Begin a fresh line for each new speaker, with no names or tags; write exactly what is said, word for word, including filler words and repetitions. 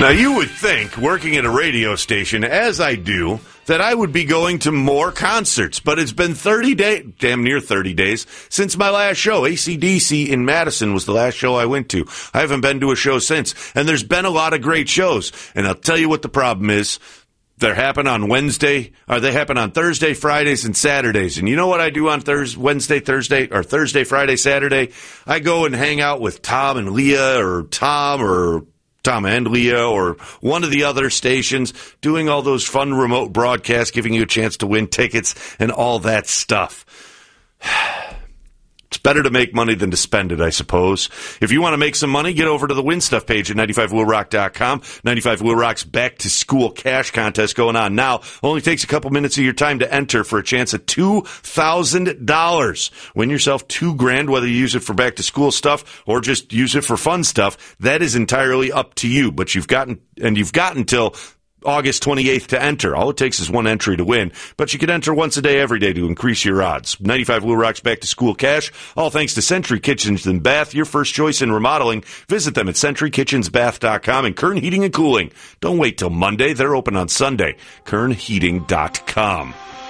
Now, you would think, working at a radio station, as I do, that I would be going to more concerts. But it's been thirty days, damn near thirty days, since my last show. A C D C in Madison was the last show I went to. I haven't been to a show since. And there's been a lot of great shows. And I'll tell you what the problem is. They happen on Wednesday, or they happen on Thursday, Fridays, and Saturdays. And you know what I do on Thursday, Wednesday, Thursday, or Thursday, Friday, Saturday? I go and hang out with Tom and Leah, or Tom, or Tom and Leah, or one of the other stations, doing all those fun remote broadcasts, giving you a chance to win tickets and all that stuff. It's better to make money than to spend it, I suppose. If you want to make some money, get over to the Win Stuff page at ninety-five will rock dot com. ninety-five will rock's back to school cash contest going on now. Only takes a couple minutes of your time to enter for a chance at two thousand dollars. Win yourself two grand, whether you use it for back to school stuff or just use it for fun stuff. That is entirely up to you, but you've gotten, and you've got until August twenty-eighth to enter. All it takes is one entry to win, but you can enter once a day every day to increase your odds. ninety-five Will Rock's Back to School Cash, all thanks to Century Kitchens and Bath, your first choice in remodeling. Visit them at century kitchens bath dot com and Kern Heating and Cooling. Don't wait till Monday. They're open on Sunday. kern heating dot com.